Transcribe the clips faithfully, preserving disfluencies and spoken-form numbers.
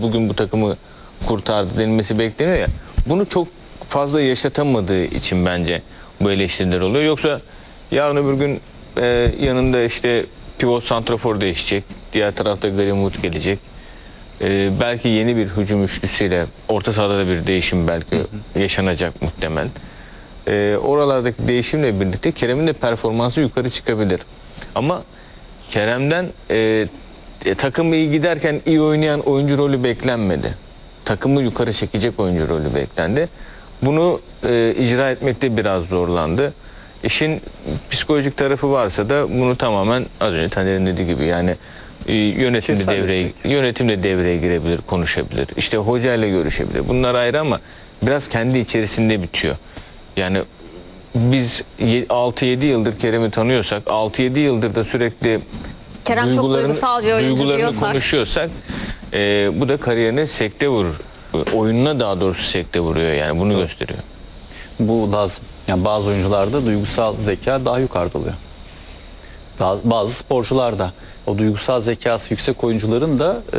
bugün bu takımı kurtardı denilmesi bekleniyor ya. Bunu çok fazla yaşatamadığı için bence bu eleştiriler oluyor. Yoksa yarın öbür gün e, yanında işte pivot santrafor değişecek. Diğer tarafta Greenwood gelecek. E, belki yeni bir hücum üçlüsüyle orta sahada da bir değişim belki hı hı. yaşanacak muhtemel. E, oralardaki değişimle birlikte Kerem'in de performansı yukarı çıkabilir. Ama Kerem'den e, e, takımı iyi giderken iyi oynayan oyuncu rolü beklenmedi. Takımı yukarı çekecek oyuncu rolü beklendi. Bunu e, icra etmekte biraz zorlandı. İşin psikolojik tarafı varsa da bunu tamamen az önce Taner'in dediği gibi yani e, yönetim de devreye yönetim de devreye girebilir, konuşabilir. İşte hocayla görüşebilir. Bunlar ayrı ama biraz kendi içerisinde bitiyor. Yani biz altı yedi yıldır Kerem'i tanıyorsak, altı yedi yıldır da sürekli Kerem çok duygusal bir oyuncu duygularını diyorsak, konuşuyorsak e, bu da kariyerine sekte vurur. Oyununa daha doğrusu sekte vuruyor yani bunu evet. gösteriyor. Bu lazım. Yani bazı oyuncularda duygusal zeka daha yukarıda oluyor. Daha, bazı sporcularda o duygusal zekası yüksek oyuncuların da e,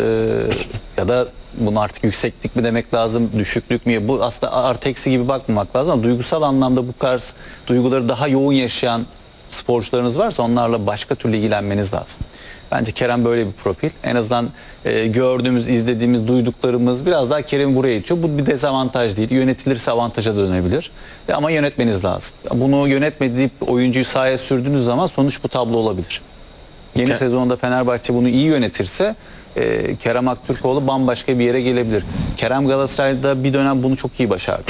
ya da bunu artık yükseklik mi demek lazım, düşüklük mü? Bu aslında artı eksi gibi bakmamak lazım ama duygusal anlamda bu tarz duyguları daha yoğun yaşayan sporcularınız varsa onlarla başka türlü ilgilenmeniz lazım. Bence Kerem böyle bir profil. En azından e, gördüğümüz, izlediğimiz, duyduklarımız biraz daha Kerem'i buraya itiyor. Bu bir dezavantaj değil. Yönetilirse avantaja dönebilir. E, ama yönetmeniz lazım. Bunu yönetmeyip oyuncuyu sahaya sürdüğünüz zaman sonuç bu tablo olabilir. Yeni Ke sezonda Fenerbahçe bunu iyi yönetirse e, Kerem Aktürkoğlu bambaşka bir yere gelebilir. Kerem Galatasaray'da bir dönem bunu çok iyi başardı.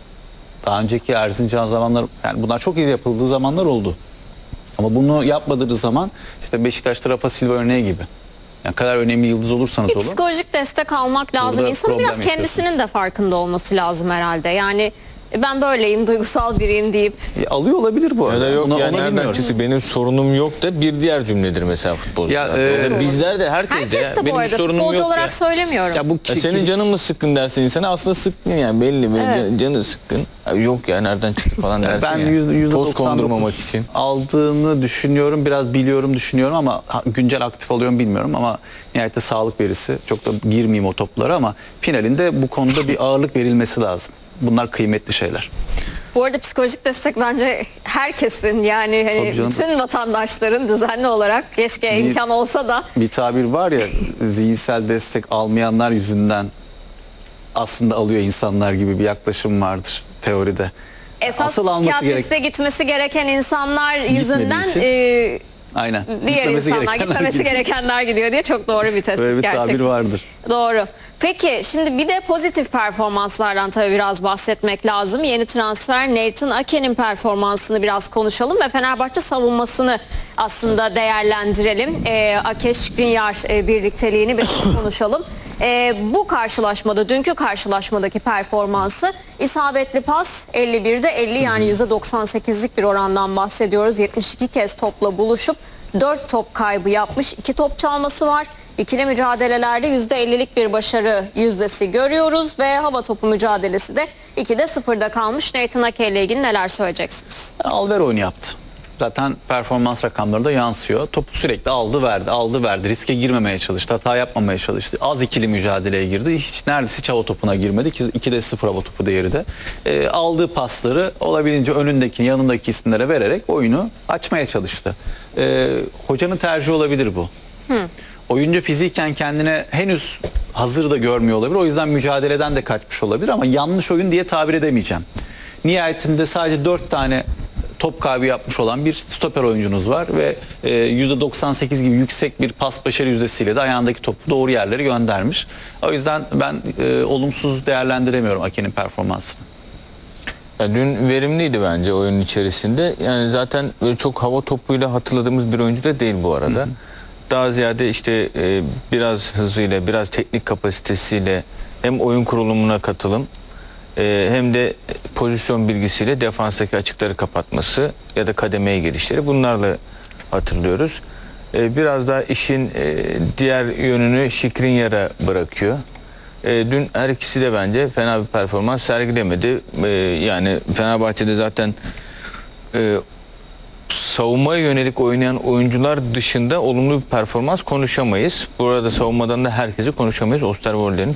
Daha önceki Erzincan zamanlar, yani bunlar çok iyi yapıldığı zamanlar oldu. Ama bunu yapmadığı zaman işte Beşiktaş'ta Rafa Silva örneği gibi. Ne kadar önemli yıldız olursanız bir olun. Psikolojik destek almak lazım. Burada İnsanın biraz kendisinin de farkında olması lazım herhalde. Yani ben böyleyim, duygusal biriyim deyip. E, alıyor olabilir bu arada. Ya da yok ona, yani ona nereden çıktı benim sorunum yok da bir diğer cümledir mesela futbolda. Ya, e, bizler de herkes, herkes de, de ya, bu benim arada sorunum futbolcu yok olarak ya. söylemiyorum. Ya bu ya senin canın mı sıkkın dersin insana aslında sıkkın yani belli mi evet. canı sıkkın. Ya yok ya nereden çıktı falan dersin ben ya. yüzde Toz kondurmamak için. Aldığını düşünüyorum, biraz biliyorum düşünüyorum ama güncel aktif alıyorum bilmiyorum ama nihayetinde sağlık verisi, çok da girmeyeyim o toplara ama finalinde bu konuda bir ağırlık verilmesi lazım. Bunlar kıymetli şeyler. Bu arada psikolojik destek bence herkesin yani hani bütün vatandaşların düzenli olarak keşke bir, imkan olsa da. Bir tabir var ya zihinsel destek almayanlar yüzünden aslında alıyor insanlar gibi bir yaklaşım vardır teoride. Esas psikiyatriste gerek... gitmesi gereken insanlar yüzünden e, aynen. diğer gitmemesi insanlar gitmemesi gidiyor. gerekenler gidiyor diye çok doğru bir tespit Böyle bir gerçekten. tabir vardır. Doğru. Peki şimdi bir de pozitif performanslardan tabii biraz bahsetmek lazım. Yeni transfer Nathan Ake'nin performansını biraz konuşalım ve Fenerbahçe savunmasını aslında değerlendirelim. E, Ake Skriniar e, birlikteliğini biraz konuşalım. E, bu karşılaşmada, dünkü karşılaşmadaki performansı isabetli pas elli birde elli yani yüzde doksan sekizlik bir orandan bahsediyoruz. yetmiş iki kez topla buluşup dört top kaybı yapmış, iki top çalması var. İkili mücadelelerde yüzde ellilik bir başarı yüzdesi görüyoruz ve hava topu mücadelesi de ikide sıfırda kalmış. Nathan Ake ile ilgili neler söyleyeceksiniz? Alver oyunu yaptı. Zaten performans rakamları da yansıyor. Topu sürekli aldı verdi, aldı verdi. Riske girmemeye çalıştı, hata yapmamaya çalıştı. Az ikili mücadeleye girdi. Hiç neredeyse hiç hava topuna girmedi. ikide sıfır hava topu değeri de. E, aldığı pasları olabildiğince önündeki, yanındaki isimlere vererek oyunu açmaya çalıştı. E, hocanın tercihi olabilir bu. Hı. Oyuncu fiziken kendine henüz hazır da görmüyor olabilir. O yüzden mücadeleden de kaçmış olabilir ama yanlış oyun diye tabir edemeyeceğim. Nihayetinde sadece dört tane top kaybı yapmış olan bir stoper oyuncunuz var ve e, yüzde doksan sekiz gibi yüksek bir pas başarı yüzdesiyle de ayağındaki topu doğru yerlere göndermiş. O yüzden ben e, olumsuz değerlendiremiyorum Ake'nin performansını. Ya dün verimliydi bence oyunun içerisinde. Yani zaten böyle çok hava topuyla hatırladığımız bir oyuncu da değil bu arada. Hı hı. Daha ziyade işte e, biraz hızıyla, biraz teknik kapasitesiyle hem oyun kurulumuna katılım e, hem de pozisyon bilgisiyle defanstaki açıkları kapatması ya da kademeye girişleri bunlarla hatırlıyoruz. E, biraz daha işin e, diğer yönünü Skriniar'a bırakıyor. E, dün her ikisi de bence fena bir performans sergilemedi. E, yani Fenerbahçe'de zaten e, savunmaya yönelik oynayan oyuncular dışında olumlu bir performans konuşamayız. Burada savunmadan da herkesi konuşamayız. Osterwolder'in